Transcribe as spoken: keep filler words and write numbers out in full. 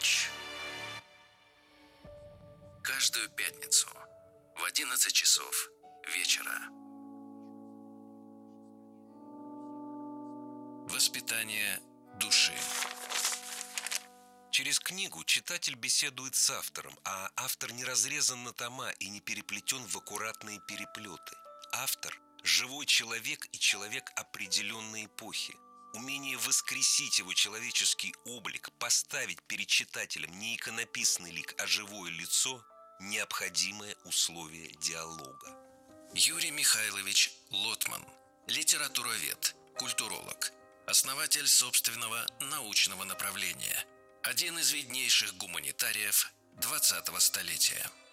Михайлович. Каждую пятницу в одиннадцать часов вечера. Воспитание души. Через книгу читатель беседует с автором, а автор не разрезан на тома и не переплетен в аккуратные переплеты. Автор – живой человек и человек определенной эпохи. Умение воскресить его человеческий облик, поставить перед читателем не иконописный лик, а живое лицо – необходимое условие диалога. Юрий Михайлович Лотман, литературовед, культуролог, основатель собственного научного направления, один из виднейших гуманитариев двадцатого столетия.